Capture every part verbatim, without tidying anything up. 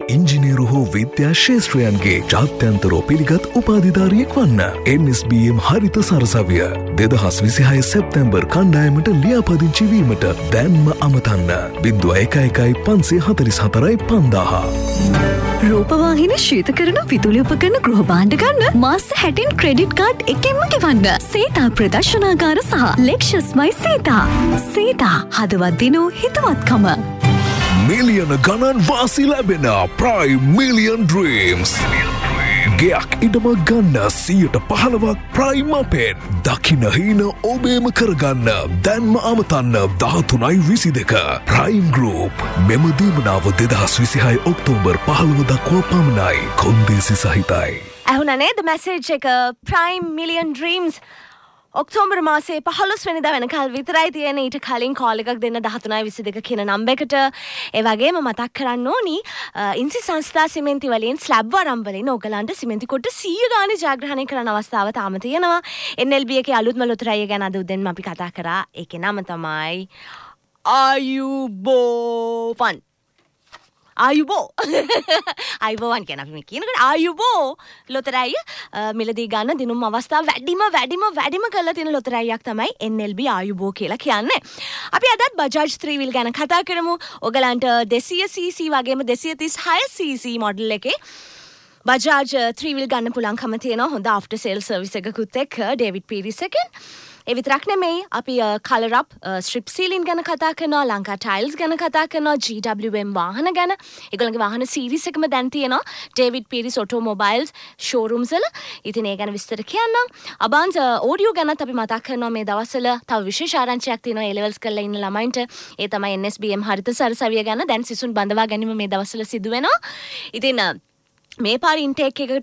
ඉංජිනේරු හෝ විද්‍යා ශේෂ්ත්‍රයන්ගේ ජාත්‍යන්තර පිළිගත් උපාධිධාරියෙක් වන්න. එන් එස් බී එම් හරිත සරසවිය දෙදහස් විසිහය සැප්තැම්බර් කණ්ඩායමට ලියාපදිංචි වීමට දැන්ම අමතන්න. බිංදුව එක එකයි පන්සිය හතළිස් හතරයි පන්දාහ. රූපවාහිනී ශීතකරණ විදුලි උපකරණ ගෘහ භාණ්ඩ ගන්න මාස හැටින් ක්‍රෙඩිට් කාඩ් එකෙන්ම ගෙවන්න. සීතා ප්‍රදර්ශනාගාර සහ ලෙක්ෂස්මයි සීතා. සීතා හදවත් දිනූ හිතවත්කම. මිලියන ගණන් වාසි ලැබෙන ප්‍රයිම් මිලියන් ඩ්‍රීම්ස්. ගෙයක් ඉඩමක් ගන්න සියයට පහළවක් ප්‍රයිම් අපෙන්. දකින හීන ඔබේම කරගන්න දැන්ම අමතන්න දහතුනයි විසි දෙක. ප්‍රයිම් ගෲප් මෙම දීමනාව දෙදහස් විසිහය ඔක්තෝබර් පහළොව දක්වා පමණයි. කොන්දේසි සහිතයි. ඇහුණා නේද මැසේජ් එක? ප්‍රයිම් මිලියන් ඩ්‍රීම්ස් ඔක්තෝබර් මාසේ පහළොස් වෙනිදා වෙනකල් විතරයි තියෙන. ඊට කලින් කෝල් එකක් දෙන්න දහතුනයි විසි දෙක කියන නම්බර් එකට. ඒ වගේම මතක් කරන්න ඕනි ඉන්සි සංස්ථා සිමෙන්ති වලින් ස්ලැබ් වරම් වලින් ඔයගලන්ට සිමෙන්ති කොට සීය ගානේ ජයග්‍රහණය කරන අවස්ථාව තාම තියෙනවා. එන් එල් බී එකේ අලුත්ම ලොතරැය ගැන අද උදෙන්ම අපි කතා කරා. ඒකේ නම තමයි ආයුබෝවන්. ආයුබෝ ආයුබෝවන් කියන අපි මේ කියනකොට ආයුබෝ ලොතරැය මිලදී ගන්න දිනුම් අවස්ථාව වැඩිම වැඩිම වැඩිම කරලා තියෙන ලොතරැයක් තමයි එන් එල් බී ආයුබෝ කියලා කියන්නේ. අපි අදත් බජාජ් three wheel ගැන කතා කරමු. ඔයගලන්ට දෙසිය සී සී වගේම දෙසිය තිස් හය සී සී මොඩල් එකේ බජාජ් three wheel ගන්න පුළුවන්කම තියෙනවා. හොඳ ආෆ්ටර් සේල් සර්විස් එකකුත් එක්ක ඩේවිඩ් පීරිස් එකෙන්. ඒ විතරක් නෙමෙයි අපි කලර් අප් ස්ට්‍රිප් සීලින් ගැන කතා කරනවා, ලංකා ටයිල්ස් ගැන කතා කරනවා, ජී ඩබ්ලිව් එම් වාහන ගැන. ඒගොල්ලන්ගේ වාහන සීරීස් එකම දැන් තියෙනවා ඩේවිඩ් පීරිස් ඔටෝමොබයිල්ස් ෂෝරූම්ස් වල. ඉතින් ඒ ගැන විස්තර කියන්නම්. අබාන්ස් ඔඩියෝ ගැනත් අපි මතක් කරනවා මේ දවස්වල තව විශේෂ ආරංචියක් තියෙනවා ඒ ලෙවල්ස් කරලා ඉන්න ළමයින්ට. ඒ තමයි එන් එස් බී එම් හරිත සරසවිය ගැන. දැන් සිසුන් බඳවා ගැනීම මේ දවස්වල සිදු වෙනවා. ඉතින් මේ පාර ඉන්ටේක් එකකට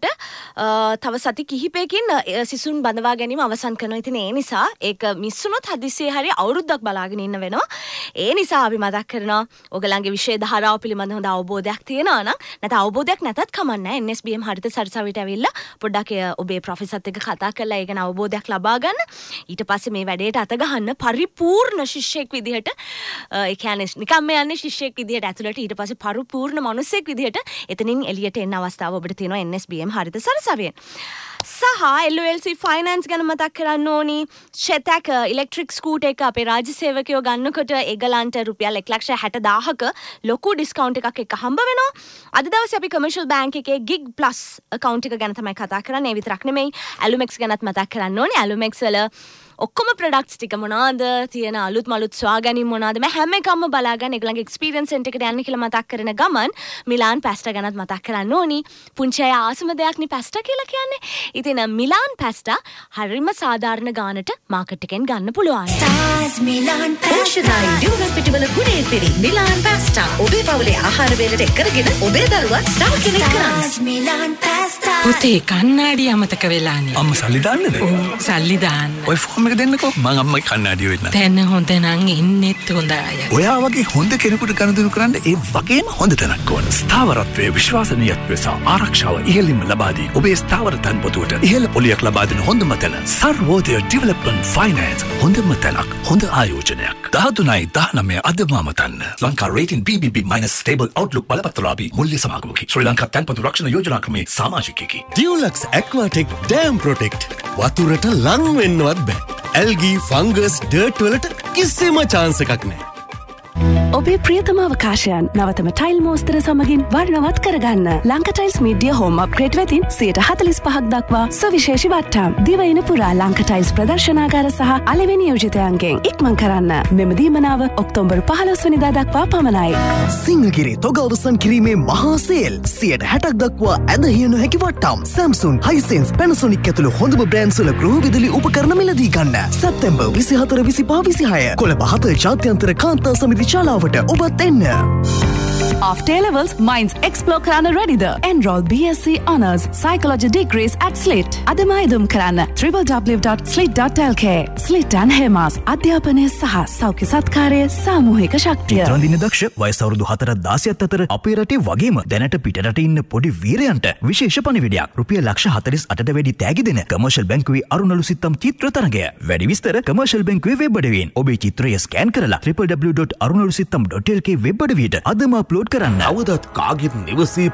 තව සති කිහිපයකින් සිසුන් බඳවා ගැනීම අවසන් කරනවා. ඉතින් ඒ නිසා ඒක මිස් වුණොත් හදිස්සියේ හරි අවුරුද්දක් බලාගෙන ඉන්න වෙනවා. ඒ නිසා අපි මතක් කරනවා ඔයගලන්ගේ විෂය ධාරාව පිළිබඳ හොඳ අවබෝධයක් තියෙනවා නම් නැත්නම් අවබෝධයක් නැතත් කමක් නැහැ. එන් එස් බී එම් හරිත සරසවියට ඇවිල්ලා පොඩ්ඩක් ඔබේ ප්‍රොෆෙසර්ත් එක්ක කතා කරලා ඒ ගැන අවබෝධයක් ලබා ගන්න. ඊට පස්සේ මේ වැඩේට අත ගහන්න පරිපූර්ණ ශිෂ්‍යෙක් විදිහට ඒ කියන්නේ නිකම්ම යන්නේ ශිෂ්‍යෙක් විදිහට ඇතුළට ඊට පස්සේ පරිපූර්ණ මිනිසෙක් විදිහට එතනින් එළියට එන්න අවස්ථාව ඔබට තියෙනවා එන් එස් බී එම් හරිත සරසවියෙන්. සහ එල් ඔ එල් සී ෆයිනෑන්ස් ගැන මතක් කරන්න ඕනි. ෂෙතැක් ඉලෙක්ට්‍රික් ස්කූටර් එක අපේ රාජ්‍ය සේවකයෝ ගන්නකොට ඒගලන්ට රුපියල් එක ලක්ෂ හැට දාහක ලොකු ඩිස්කවුන්ට් එකක් එක්ක හම්බ වෙනවා. අද දවසේ අපි කමර්ෂල් බැංක් එකේ ගිග් ප්ලස් account එක ගැන තමයි කතා කරන්නේ. ඒ විතරක් නෙමෙයි ඇලුමෙක්ස් ගැනත් මතක් කරන්න ඕනේ. ඇලුමෙක්ස් වල ඔක්කොම ප්‍රොඩක්ට්ස් ටික මොනවාද තියෙන අලුත් මලුත් සොයා ගැනීම මොනවාද මේ හැම එකක්ම බලාගන්න ඒගොල්ලන්ගේ එක්ස්පීරියන්ස් සෙන්ටර් එකට යන්න කියලා මතක් කරන ගමන් මිලාන් පැස්ටා ගැනත් මතක් කරන්න ඕනි. පුංචි අය ආසම දෙයක් නේ පැස්ටා කියලා කියන්නේ. ඉතින් මිලාන් පැස්ටා හරිම සාධාරණ ගානට මාකට් එකෙන් ගන්න පුළුවන්. ස්ටාර්ස් මිලාන් පැස්ටා ඩියුගල් පිටිවල ගුණේ පිරි මිලාන් පැස්ටා ඔබේ පවුලේ ආහාර වේලට එකගෙන ඔබේ දරුවා ස්ටාර් කෙනෙක් කරන්න. ස්ටාර්ස් මිලාන් පැස්ටා පුතේ කන්නාඩි අමතක වෙලානේ. අම්මා සල්ලි දාන්නද? ඔව් සල්ලි දාන්න. ඔය ෆෝම් එක දෙන්නකෝ මං අම්මගේ කන්නාඩිය වෙන්න. දැන් හොඳ නම් ඉන්නෙත් හොඳ අය. ඔයා වගේ හොඳ කෙනෙකුට ගනුදෙනු කරන්න ඒ වගේම හොඳ තැනක් ඕන. ස්ථාවරත්වයේ විශ්වාසනීයත්වය සහ ආරක්ෂාව ඉහළින්ම ලබා දී ඔබේ ස්ථාවර තන්පොතුවට ඉහළ පොලියක් ලබා දෙන හොඳම තැන සර්වෝදය ඩෙවලොප්මන්ට් ෆයිනෑන්ස්. හොඳම තැනක්, හොඳ ආයෝජනයක්. දහතුනයි දහනවය අදම අමතන්න. ලංකා රේටින් බී බී බී මයිනස් ස්ටේබල් අවුට්ලුක් බලපත්‍රලාභී මුල්‍ය සමාගමකි. ශ්‍රී ලංකා තන්පොතු රක්ෂණ යෝජනා ක්‍රමේ සමාජිකයෙකි. ඩියුලක්ස් ඇක්වාටෙක් ඩෑම් ප්‍රොටෙක්ට්. වතුරට ලං වෙන්නවත් බෑ. ඇල්ගී ෆංගස් ඩර්ට් වලට කිසිම chance එකක් නැහැ. ඔබේ ප්‍රියතම අවකාශයන් නවතම ටයිල් මෝස්තර සමගින් වර්ණවත් කරගන්න. Lanka tiles media home upgrade වෙතින් සියයට හතළිස් පහක් දක්වා සවිශේෂී වට්ටම්. දිවයින පුරා ලංකා ටයිල්ස් ප්‍රදර්ශනාගාර සහ අලෙවි නියෝජිතයන්ගෙන් ඉක්මන් කරන්න. මෙම දීමනාව ඔක්තෝබර් පහළොස් වෙනිදා දක්වා පමණයි. සිංහගිරි තොග අවසන් කිරීමේ මහා සේල් සියයට හැටක් දක්වා ඇදහිය නොහැකි වට්ටම්. Samsung, Hisense, Panasonic ඇතුළු හොඳම බ්‍රෑන්ඩ්ස් වල ගෘහ විදුලි උපකරණ මිලදී ගන්න. සැප්තැම්බර් විසිහතර විසිපහ විසිහය කොළඹ හත ජාත්‍යන්තර කාන්තා සමිති ශාලාවට ඔබත් එන්න. After A-levels, minds explore කරන්න readyද? Enroll B S c Honours Psychology degrees at Slit. අදම අයදුම් කරන්න w w w dot slit dot l k. Slit and Hemas අධ්‍යාපනය සහ සෞඛ්‍ය සත්කාරය සාමූහික ශක්තිය. චිත්‍රාන්දින දක්ෂ වයස අවුරුදු හතරත් දාසයත් අතර අපේ රටේ වගේම දැනට පිටරට ඉන්න පොඩි වීරයන්ට විශේෂ පණිවිඩයක්. රුපියල් ලක්ෂ හතළිස් අටට වැඩි තෑගි දෙන කමර්ෂල් බැංකුවේ අරුණලු සිත්තම් චිත්‍ර තරගය. වැඩි විස්තර කමර්ෂල් බැංකුවේ වෙබ් අඩවියෙන් ඔබේ චිත්‍රය ස්කෑන් කරලා w w w dot arunelu sitham dot l k web අඩවියට අදම අප්ලෝඩ් කරන්න. අවදත් කාගෙත් නිවසේ